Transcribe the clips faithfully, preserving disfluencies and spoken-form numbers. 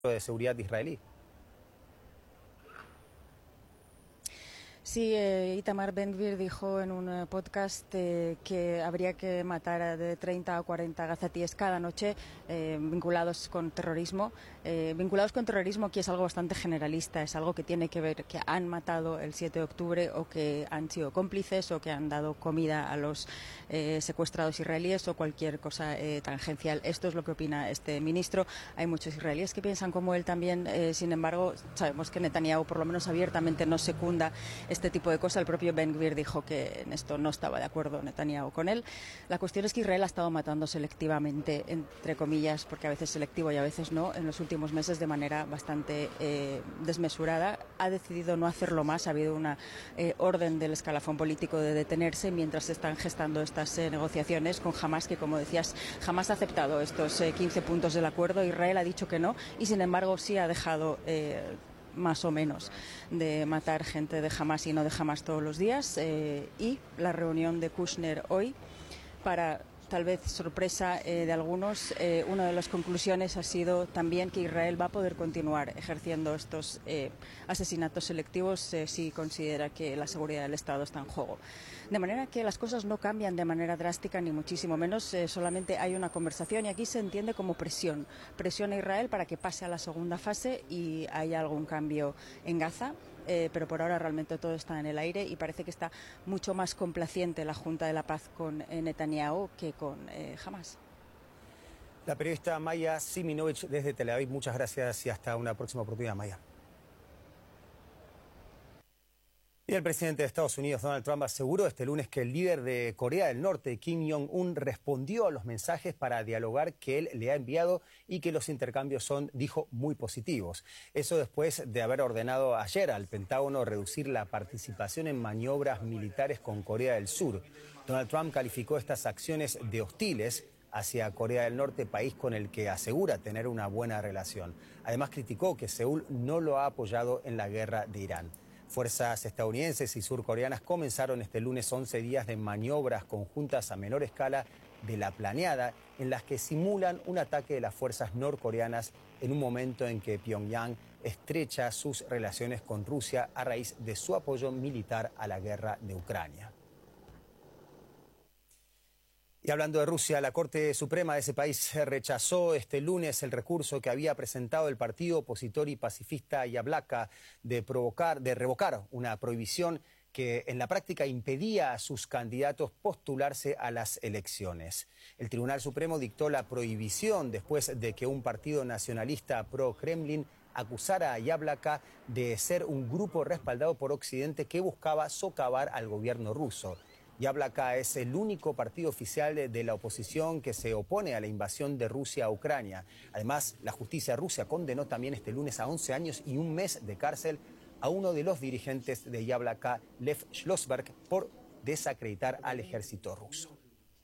de seguridad israelí. Sí, eh, Itamar Ben-Gvir dijo en un eh, podcast eh, que habría que matar a de treinta a cuarenta gazatíes cada noche eh, vinculados con terrorismo. Eh, vinculados con terrorismo, que es algo bastante generalista, es algo que tiene que ver que han matado el siete de octubre o que han sido cómplices o que han dado comida a los eh, secuestrados israelíes o cualquier cosa eh, tangencial. Esto es lo que opina este ministro. Hay muchos israelíes que piensan como él también, eh, sin embargo, sabemos que Netanyahu, por lo menos abiertamente, no secunda este tipo de cosas. El propio Ben-Gvir dijo que en esto no estaba de acuerdo Netanyahu con él. La cuestión es que Israel ha estado matando selectivamente, entre comillas, porque a veces selectivo y a veces no, en los últimos meses de manera bastante eh, desmesurada. Ha decidido no hacerlo más. Ha habido una eh, orden del escalafón político de detenerse mientras se están gestando estas eh, negociaciones con Hamas, que, como decías, Hamas ha aceptado estos eh, quince puntos del acuerdo. Israel ha dicho que no y, sin embargo, sí ha dejado eh, más o menos de matar gente de Hamas y no de Hamas todos los días, eh, y la reunión de Kushner hoy, para tal vez sorpresa eh, de algunos, eh, una de las conclusiones ha sido también que Israel va a poder continuar ejerciendo estos eh, asesinatos selectivos eh, si considera que la seguridad del Estado está en juego. De manera que las cosas no cambian de manera drástica, ni muchísimo menos, eh, solamente hay una conversación y aquí se entiende como presión. Presión a Israel para que pase a la segunda fase y haya algún cambio en Gaza. Eh, pero por ahora realmente todo está en el aire y parece que está mucho más complaciente la Junta de la Paz con eh, Netanyahu que con eh, Hamas. La periodista Maya Siminovich desde Tel Aviv, muchas gracias y hasta una próxima oportunidad, Maya. Y el presidente de Estados Unidos, Donald Trump, aseguró este lunes que el líder de Corea del Norte, Kim Jong-un, respondió a los mensajes para dialogar que él le ha enviado y que los intercambios son, dijo, muy positivos. Eso después de haber ordenado ayer al Pentágono reducir la participación en maniobras militares con Corea del Sur. Donald Trump calificó estas acciones de hostiles hacia Corea del Norte, país con el que asegura tener una buena relación. Además, criticó que Seúl no lo ha apoyado en la guerra de Irán. Fuerzas estadounidenses y surcoreanas comenzaron este lunes once días de maniobras conjuntas a menor escala de la planeada, en las que simulan un ataque de las fuerzas norcoreanas en un momento en que Pyongyang estrecha sus relaciones con Rusia a raíz de su apoyo militar a la guerra de Ucrania. Y hablando de Rusia, la Corte Suprema de ese país rechazó este lunes el recurso que había presentado el partido opositor y pacifista Yablaka de provocar, de revocar una prohibición que en la práctica impedía a sus candidatos postularse a las elecciones. El Tribunal Supremo dictó la prohibición después de que un partido nacionalista pro-Kremlin acusara a Yablaka de ser un grupo respaldado por Occidente que buscaba socavar al gobierno ruso. Yablaka es el único partido oficial de, de la oposición que se opone a la invasión de Rusia a Ucrania. Además, la justicia rusa condenó también este lunes a once años y un mes de cárcel a uno de los dirigentes de Yablaka, Lev Schlossberg, por desacreditar al ejército ruso.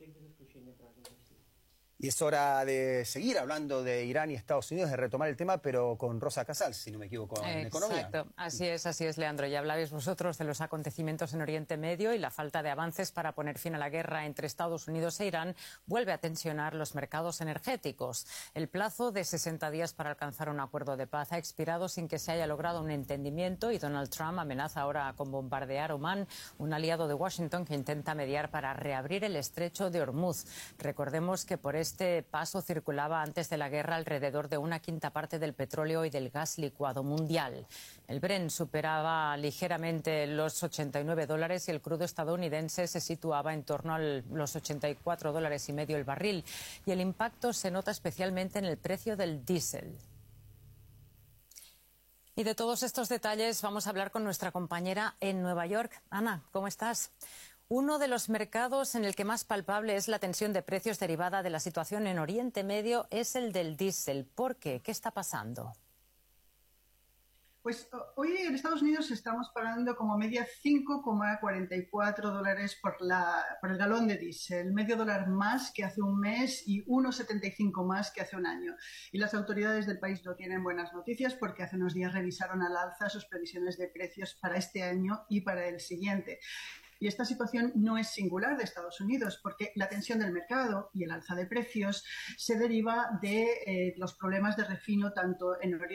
Y es hora de seguir hablando de Irán y Estados Unidos, de retomar el tema, pero con Rosa Casals, si no me equivoco, en economía. Exacto, así es, así es, Leandro. Ya hablabais vosotros de los acontecimientos en Oriente Medio y la falta de avances para poner fin a la guerra entre Estados Unidos e Irán vuelve a tensionar los mercados energéticos. El plazo de sesenta días para alcanzar un acuerdo de paz ha expirado sin que se haya logrado un entendimiento y Donald Trump amenaza ahora con bombardear Omán, un aliado de Washington que intenta mediar para reabrir el estrecho de Hormuz. Recordemos que por este paso circulaba antes de la guerra alrededor de una quinta parte del petróleo y del gas licuado mundial. El Brent superaba ligeramente los ochenta y nueve dólares y el crudo estadounidense se situaba en torno a los ochenta y cuatro dólares y medio el barril. Y el impacto se nota especialmente en el precio del diésel. Y de todos estos detalles vamos a hablar con nuestra compañera en Nueva York. Ana, ¿cómo estás? Uno de los mercados en el que más palpable es la tensión de precios derivada de la situación en Oriente Medio es el del diésel. ¿Por qué? ¿Qué está pasando? Pues hoy en Estados Unidos estamos pagando como media cinco coma cuarenta y cuatro dólares por, la, por el galón de diésel, medio dólar más que hace un mes y uno coma setenta y cinco más que hace un año. Y las autoridades del país no tienen buenas noticias porque hace unos días revisaron al alza sus previsiones de precios para este año y para el siguiente. Y esta situación no es singular de Estados Unidos, porque la tensión del mercado y el alza de precios se deriva de eh, los problemas de refino tanto en Oriente